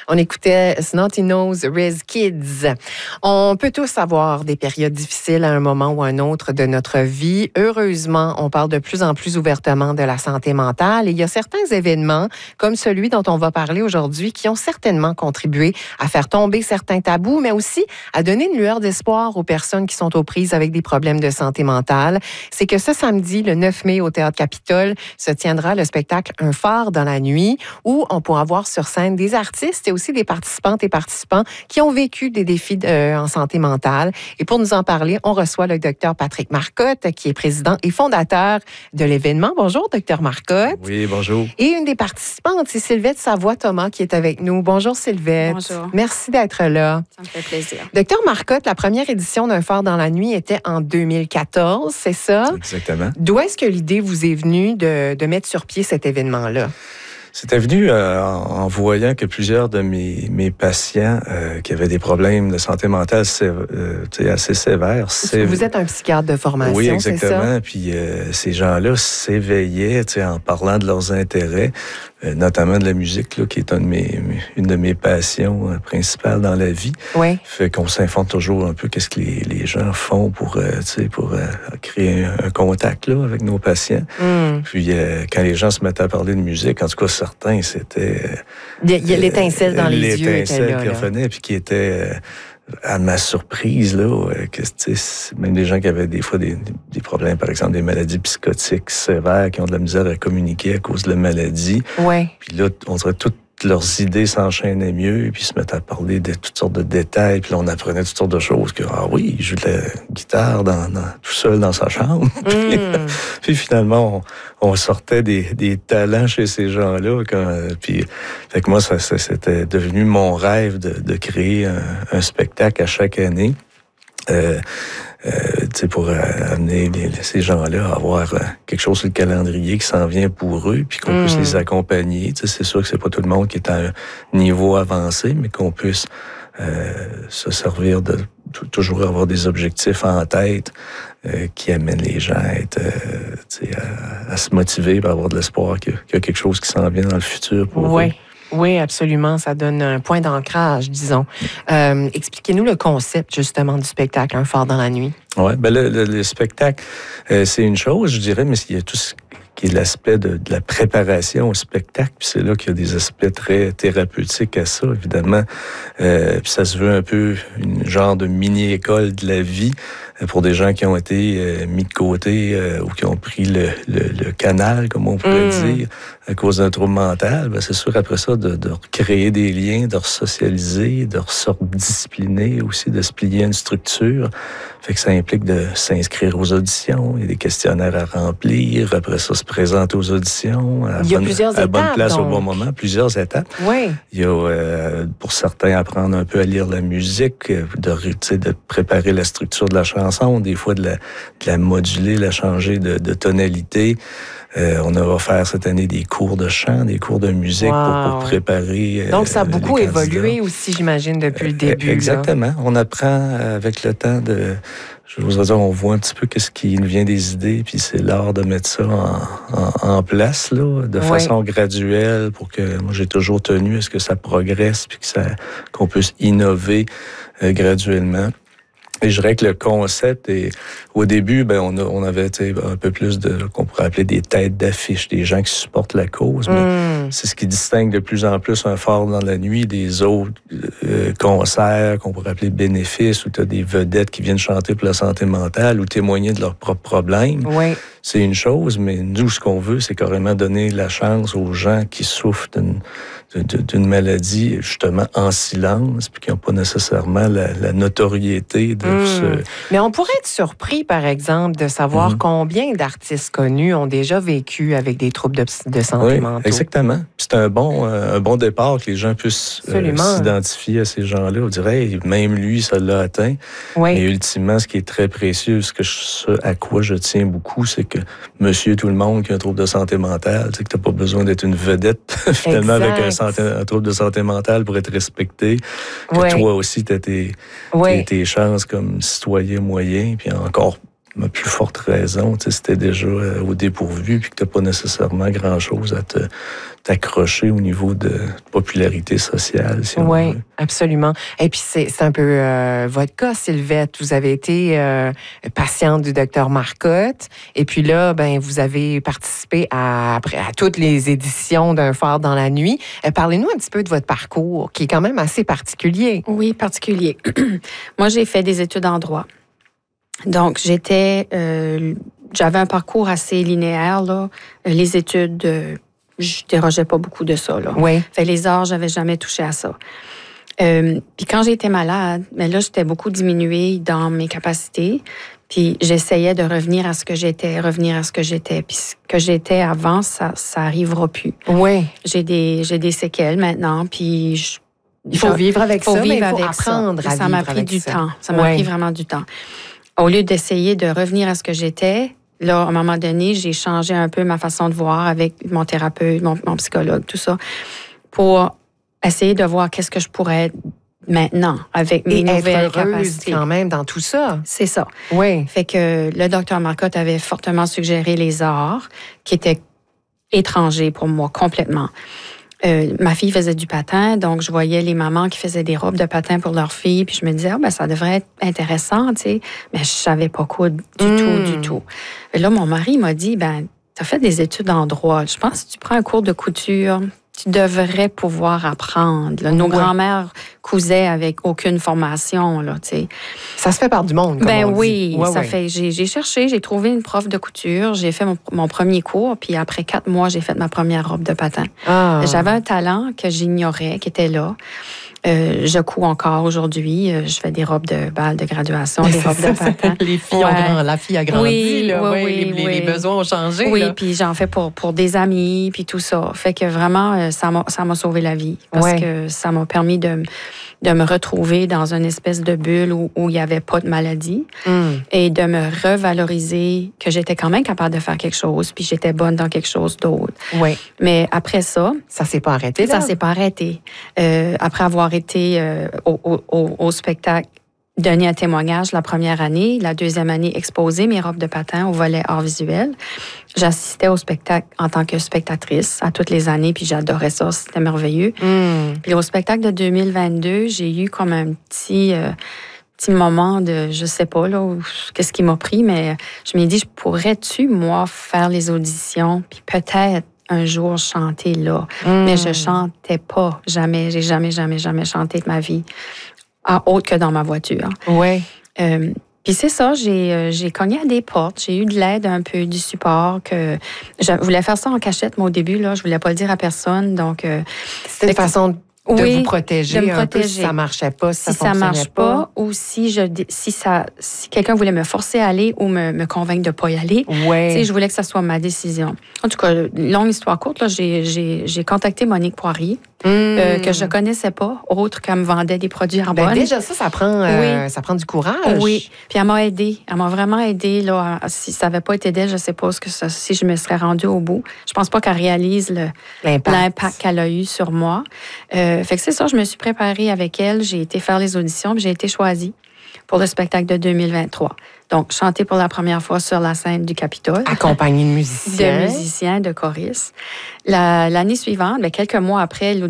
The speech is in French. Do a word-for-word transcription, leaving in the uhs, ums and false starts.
On écoutait Snotty Nose Riz Kids. On peut tous avoir des périodes difficiles à un moment ou à un autre de notre vie. Heureusement, on parle de plus en plus ouvertement de la santé mentale et il y a certains événements, comme celui dont on va parler aujourd'hui, qui ont certainement contribué à faire tomber certains tabous, mais aussi à donner une lueur d'espoir aux personnes qui sont aux prises avec des problèmes de santé mentale. C'est que ce samedi, le neuf mai, au Théâtre Capitole, se tiendra le spectacle Un phare dans la nuit, où on pourra voir sur scène des artistes et aussi des participantes et participants qui ont vécu des défis euh, en santé mentale. Et pour nous en parler, on reçoit le docteur Patrick Marcotte, qui est président et fondateur de l'événement. Bonjour, docteur Marcotte. Oui, bonjour. Et une des participantes, c'est Sylvette Savoie-Thomas qui est avec nous. Bonjour, Sylvette. Bonjour. Merci d'être là. Ça me fait plaisir. Docteur Marcotte, la première édition d'Un phare dans la nuit était en deux mille quatorze, c'est ça? Exactement. D'où est-ce que l'idée vous est venue de, de mettre sur pied cet événement-là? C'était venu euh, en, en voyant que plusieurs de mes, mes patients euh, qui avaient des problèmes de santé mentale euh, assez sévères. C'est... Vous êtes un psychiatre de formation, oui, exactement. C'est ça? Puis euh, ces gens-là s'éveillaient en parlant de leurs intérêts, euh, notamment de la musique, là, qui est un de mes, une de mes passions euh, principales dans la vie. Oui. Fait qu'on s'informe toujours un peu qu'est-ce que les, les gens font pour, euh, pour euh, créer un, un contact là, avec nos patients. Mm. Puis euh, quand les gens se mettaient à parler de musique, en tout cas, certains, c'était... Il y a l'étincelle dans les yeux. L'étincelle qui revenait, puis qui était, euh, à ma surprise, là, que, même des gens qui avaient des fois des, des problèmes, par exemple, des maladies psychotiques sévères, qui ont de la misère à communiquer à cause de la maladie. Ouais. Puis là, on dirait toutes leurs idées s'enchaînaient mieux, puis se mettaient à parler de toutes sortes de détails, puis là, on apprenait toutes sortes de choses, que, ah oui, il joue de la guitare dans, dans, tout seul dans sa chambre. Mm. puis, puis finalement, on, on sortait des, des talents chez ces gens-là. Quand, puis, fait que moi, ça, ça, c'était devenu mon rêve de, de créer un, un spectacle à chaque année. Euh, euh, pour euh, amener les, ces gens-là à avoir euh, quelque chose sur le calendrier qui s'en vient pour eux, puis qu'on mmh. puisse les accompagner. T'sais, c'est sûr que c'est pas tout le monde qui est à un niveau avancé, mais qu'on puisse euh, se servir de t- toujours avoir des objectifs en tête euh, qui amènent les gens à, être, euh, à, à se motiver, à avoir de l'espoir qu'il y a, qu'il y a quelque chose qui s'en vient dans le futur pour oui. eux. Oui, absolument. Ça donne un point d'ancrage, disons. Euh, expliquez-nous le concept, justement, du spectacle Un phare dans la nuit. Oui, ben le, le, le spectacle, euh, c'est une chose, je dirais, mais il y a tout ce qui est l'aspect de, de la préparation au spectacle. Puis c'est là qu'il y a des aspects très thérapeutiques à ça, évidemment. Euh, puis ça se veut un peu une genre de mini-école de la vie pour des gens qui ont été euh, mis de côté euh, ou qui ont pris le, le, le canal, comme on pourrait mmh. dire, à cause d'un trouble mental. Ben, c'est sûr, après ça, de, de créer des liens, de resocialiser, de se-discipliner aussi, de se plier à une structure. Fait que ça implique de s'inscrire aux auditions. Il y a des questionnaires à remplir. Après ça, se présenter aux auditions. À Il y a bonne, plusieurs à étapes, bonne place donc. Au bon moment. Plusieurs étapes. Oui. Il y a, euh, pour certains, apprendre un peu à lire la musique, de, de préparer la structure de la chanson, des fois de la, de la moduler, la changer de, de tonalité. Euh, on a offert cette année des cours de chant, des cours de musique wow. pour, pour préparer. Donc, ça a beaucoup euh, évolué aussi, j'imagine, depuis le début. Euh, exactement. Là. On apprend avec le temps de... Je voudrais dire, on voit un petit peu qu'est-ce qui nous vient des idées, puis c'est l'art de mettre ça en, en, en place, là, de oui. façon graduelle, pour que... Moi, j'ai toujours tenu à ce que ça progresse, puis que ça, qu'on puisse innover euh, graduellement. Et je dirais que le concept est, au début, ben on, a, on avait un peu plus de qu'on pourrait appeler des têtes d'affiche, des gens qui supportent la cause. Mais mm. c'est ce qui distingue de plus en plus Un phare dans la nuit des autres euh, concerts qu'on pourrait appeler bénéfices, où tu as des vedettes qui viennent chanter pour la santé mentale ou témoigner de leurs propres problèmes. Oui. C'est une chose, mais nous, ce qu'on veut, c'est carrément donner la chance aux gens qui souffrent d'une, d'une maladie, justement, en silence, puis qui n'ont pas nécessairement la, la notoriété de mmh. ce... Mais on pourrait être surpris, par exemple, de savoir mmh. combien d'artistes connus ont déjà vécu avec des troubles de, de santé oui, mentale. Exactement. Puis c'est un bon, euh, un bon départ que les gens puissent euh, s'identifier à ces gens-là. On dirait, hey, même lui, ça l'a atteint. Oui. Mais ultimement, ce qui est très précieux, ce, que je, ce à quoi je tiens beaucoup, c'est que monsieur tout le monde qui a un trouble de santé mentale, tu sais, que tu n'as pas besoin d'être une vedette, finalement, exact. Avec un, santé, un trouble de santé mentale pour être respecté. Que oui. Toi aussi, tu as tes, oui. tes, tes chances comme citoyen moyen, puis encore ma plus forte raison, tu sais, c'était déjà euh, au dépourvu, puis que tu n'as pas nécessairement grand-chose à te, t'accrocher au niveau de popularité sociale. Si oui, absolument. Et puis, c'est, c'est un peu euh, votre cas, Sylvette. Vous avez été euh, patiente du docteur Marcotte, et puis là, ben, vous avez participé à, à toutes les éditions d'Un phare dans la nuit. Euh, parlez-nous un petit peu de votre parcours, qui est quand même assez particulier. Oui, particulier. Moi, j'ai fait des études en droit. Donc, j'étais, euh, j'avais un parcours assez linéaire, là. Les études, euh, je dérogeais pas beaucoup de ça, là. Oui. Fait les arts, j'avais jamais touché à ça. Euh, puis quand j'ai été malade, mais là, j'étais beaucoup diminuée dans mes capacités. Puis j'essayais de revenir à ce que j'étais, revenir à ce que j'étais. Puis ce que j'étais avant, ça, ça arrivera plus. Oui. J'ai des, j'ai des séquelles maintenant, puis je, il faut vivre avec faut ça, vivre mais il faut avec apprendre ça. à ça vivre m'a pris avec du ça. temps. Ça m'a ouais. pris vraiment du temps. Au lieu d'essayer de revenir à ce que j'étais, là, à un moment donné, j'ai changé un peu ma façon de voir avec mon thérapeute, mon, mon psychologue, tout ça, pour essayer de voir qu'est-ce que je pourrais être maintenant avec mes Et nouvelles être heureuse capacités. quand même dans tout ça. C'est ça. Oui. Fait que le docteur Marcotte avait fortement suggéré les arts, qui étaient étrangers pour moi complètement. Euh, ma fille faisait du patin, donc je voyais les mamans qui faisaient des robes de patin pour leurs filles, puis je me disais, ah, ben, ça devrait être intéressant, tu sais. Mais je savais pas quoi du mm. tout, du tout. Et là, mon mari m'a dit, ben, tu as fait des études en droit. Je pense que tu prends un cours de couture, tu devrais pouvoir apprendre. Là, nos ouais. grands-mères cousaient avec aucune formation, là, tu sais. Ça se fait par du monde, comme ben on oui, dit. Ouais, ça ouais. fait. J'ai, j'ai cherché, j'ai trouvé une prof de couture, j'ai fait mon, mon premier cours, puis après quatre mois, j'ai fait ma première robe de patin. Ah. J'avais un talent que j'ignorais, qui était là. Euh, je couds encore aujourd'hui. Je fais des robes de bal de graduation, des robes de patin. Les filles ouais. ont grand, la fille a grandi, oui, là. Oui, ouais, oui, les, oui. les besoins ont changé. Oui, là. puis j'en fais pour, pour des amis, puis tout ça. Fait que vraiment, ça m'a, ça m'a sauvé la vie. Parce ouais. que ça m'a permis de, de me retrouver dans une espèce de bulle où, où il n'y avait pas de maladie mm. et de me revaloriser que j'étais quand même capable de faire quelque chose, puis j'étais bonne dans quelque chose d'autre. Oui. Mais après ça... Ça s'est pas arrêté, là? Ça s'est pas arrêté. Euh, après avoir été euh, au, au, au spectacle, donner un témoignage la première année, la deuxième année, exposer mes robes de patin au volet art visuel. J'assistais au spectacle en tant que spectatrice à toutes les années, puis j'adorais ça, c'était merveilleux. Mm. Puis au spectacle de deux mille vingt-deux, j'ai eu comme un petit... Euh, petit moment de, je sais pas, là, où, qu'est-ce qui m'a pris, mais je m'ai dit, je pourrais-tu, moi, faire les auditions, puis peut-être un jour chanter là. Mm. Mais je chantais pas, jamais, j'ai jamais, jamais, jamais chanté de ma vie, à autre que dans ma voiture. Oui. Euh, puis c'est ça, j'ai, euh, j'ai cogné à des portes, j'ai eu de l'aide un peu, du support, que je voulais faire ça en cachette, mais au début, là, je voulais pas le dire à personne, donc... Euh, C'était une façon de de oui, vous protéger de me un protéger. peu si ça marchait pas, si, si ça, ça marche pas, pas, ou si je si ça si quelqu'un voulait me forcer à aller ou me, me convaincre de pas y aller. Ouais. Tu sais, je voulais que ça soit ma décision. En tout cas, longue histoire courte, là, j'ai j'ai j'ai contacté Monique Poirier. Mmh. Euh, que je connaissais pas, autre qu'elle me vendait des produits Arbonne. Ben déjà ça, ça prend, euh, oui. ça prend du courage. Oui, puis elle m'a aidée. Elle m'a vraiment aidée. Là, si ça n'avait pas été d'elle, je sais pas ce que ça, si je me serais rendue au bout. Je pense pas qu'elle réalise le, l'impact. l'impact qu'elle a eu sur moi. Euh, fait que c'est ça, je me suis préparée avec elle. J'ai été faire les auditions, puis j'ai été choisie pour le spectacle de deux mille vingt-trois. Donc, chanter pour la première fois sur la scène du Capitole. Accompagnée de musiciens. De musiciens, de choristes. La, l'année suivante, bien, quelques mois après